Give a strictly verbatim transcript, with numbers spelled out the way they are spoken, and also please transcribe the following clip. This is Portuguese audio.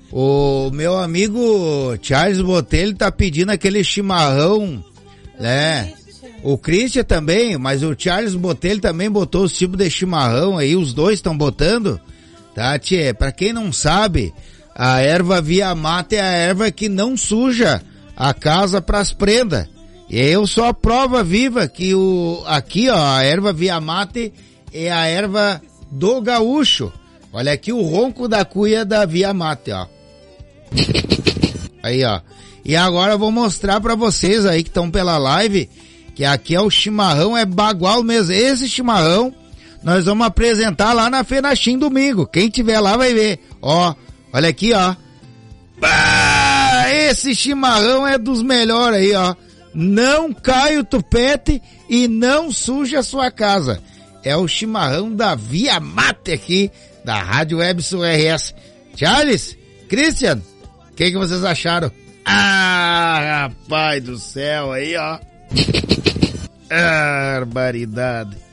O meu amigo Charles Botelho tá pedindo aquele chimarrão, né? O Christian também, mas o Charles Botelho também botou os tipos de chimarrão aí, os dois estão botando, tá, tchê? Pra quem não sabe, a erva via mata é a erva que não suja a casa pras prendas. E eu sou a prova viva que o, aqui ó, a erva via mate é a erva do gaúcho. Olha aqui o ronco da cuia da via mate, ó. Aí, ó. E agora eu vou mostrar pra vocês aí que estão pela live, que aqui é o chimarrão, é bagual mesmo. Esse chimarrão nós vamos apresentar lá na Fenachim domingo. Quem tiver lá vai ver. Ó, olha aqui, ó. Bah, esse chimarrão é dos melhores aí, ó. Não cai o tupete e não suja a sua casa. É o chimarrão da Via Mate aqui, da Rádio Web Sul R S. Charles, Christian, o que, que vocês acharam? Ah, rapaz do céu, aí, ó. Barbaridade.